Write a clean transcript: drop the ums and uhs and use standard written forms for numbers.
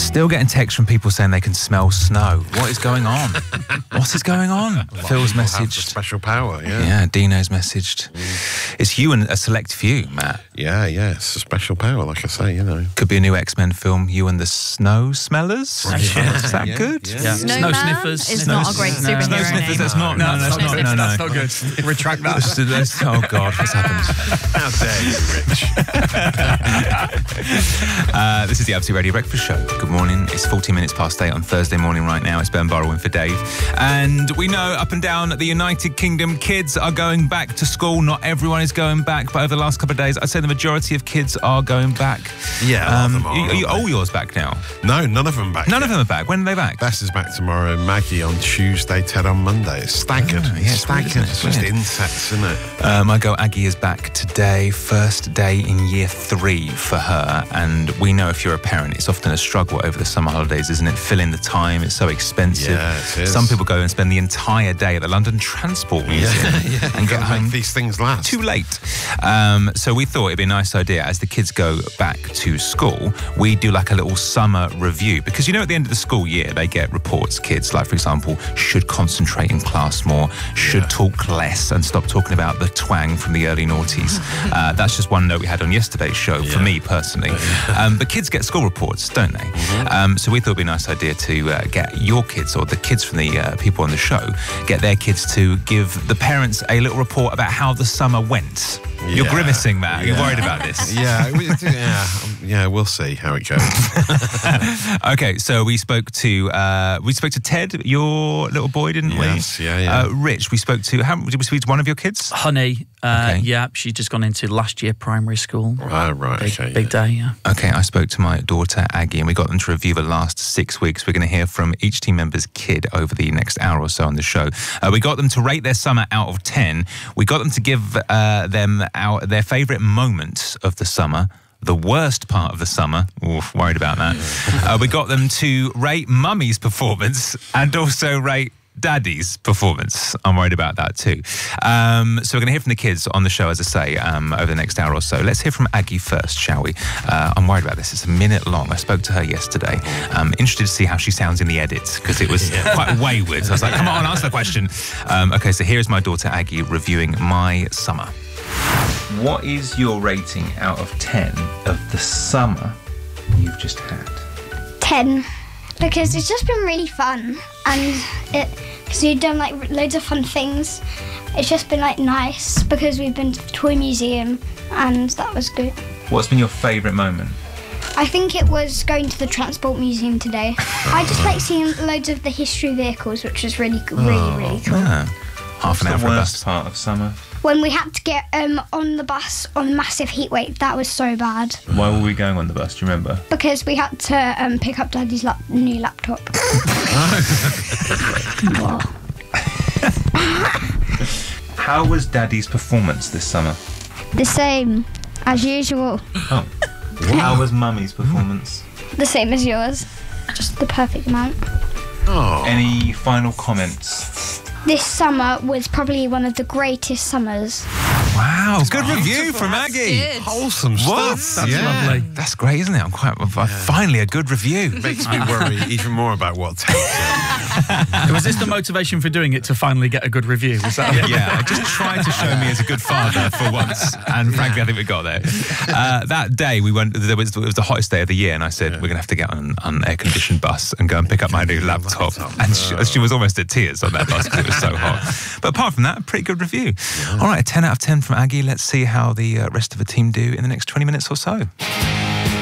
Still getting texts from people saying they can smell snow. What is going on? What is going on? Phil's messaged. Special power, yeah. Yeah, Dino's messaged. It's you and a select few, Matt. Yeah, it's a special power, like I say, you know. Could be a new X-Men film, You and the Snow Smellers. Yeah. Is that good? Yeah. Snow Sniffers is not a great superhero Snow Sniffers, name. that's not. No, that's not. No, That's not good. Retract that. Oh, God, what's happened? How dare you, Rich? This is the Absolute Radio Breakfast Show. Good morning. It's 14 minutes past 8 on Thursday morning right now. It's Ben Burrow in for Dave. And we know up and down the United Kingdom, kids are going back to school. Not everyone is going back, but over the last couple of days, I'd say the majority of kids are going back. Yeah, a lot of them Are you all yours back now? No, none of them back. None of them are back. When are they back? Bess is back tomorrow, Maggie on Tuesday, Ted on Monday. It's staggered. Oh, yeah, it's staggered. weird, isn't it? It's just Weird. insects, isn't it? My girl Aggie is back today, first day in year 3 for her. And we know if you're a parent, it's often a struggle over the summer holidays, isn't it? Filling the time, it's so expensive. Yeah, it is. Some people go and spend the entire day at the London Transport Museum and get home Make these things last. too late. So we thought it'd be a nice idea as the kids go back to school, we do like a little summer review. Because you know, at the end of the school year, they get reports, kids, like, for example, should concentrate in class more, should talk less and stop talking about the twang from the early noughties. That's just one note we had on yesterday's show, for me personally. But kids get school reports, don't they? So we thought it'd be a nice idea to get your kids, or the kids from the people on the show, get their kids to give the parents a little report about how the summer went. You're grimacing, Matt. You're worried about this. Yeah, we'll see how it goes. Okay, so we spoke to Ted, your little boy, didn't we? Yes, yeah. Rich, we spoke to. Did we speak to one of your kids? Honey, Okay. yeah, she's just gone into last year primary school. Oh, right, Big day, yeah. Okay, I spoke to my daughter Aggie, and we got them to review the last 6 weeks. We're going to hear from each team member's kid over the next hour or so on the show. We got them to rate their summer out of 10. We got them to give them their favourite moment of the summer. The worst part of the summer. Oof, worried about that. We got them to rate Mummy's performance and also rate Daddy's performance. I'm worried about that too. So we're going to hear from the kids on the show, as I say, over the next hour or so. Let's hear from Aggie first, shall we? I'm worried about this. It's a minute long. I spoke to her yesterday. Interested to see how she sounds in the edit, because it was quite wayward. So I was like, come on, answer the question. Okay, so here's my daughter Aggie reviewing my summer. What is your rating out of 10 of the summer you've just had? 10, because it's just been really fun, and because we've done like loads of fun things. It's just been like nice because we've been to the toy museum, and that was good. What's been your favourite moment? I think it was going to the transport museum today. I just like seeing loads of the history vehicles, which was really cool. Half an hour for a bus. part of summer. When we had to get on the bus on massive heat wave, that was so bad. Why were we going on the bus? Do you remember? Because we had to pick up Daddy's new laptop. How was Daddy's performance this summer? The same as usual. How was Mummy's performance? The same as yours. Just the perfect amount. Oh. Any final comments? This summer was probably one of the greatest summers. Wow, good review from Aggie. Wholesome What? stuff. That's lovely. That's great, isn't it? I'm quite finally a good review. Makes me worry even more about what Ted Was this the motivation for doing it, to finally get a good review? Was that Yeah, just tried to show me as a good father for once, and frankly, I think we got there. That day we went. It was the hottest day of the year, and I said we're gonna have to get on an air-conditioned bus and go and pick up my new laptop. And she was almost at tears on that bus because it was so hot. But apart from that, a pretty good review. All right, a 10 out of 10 from Aggie. Let's see how the rest of the team do in the next 20 minutes or so.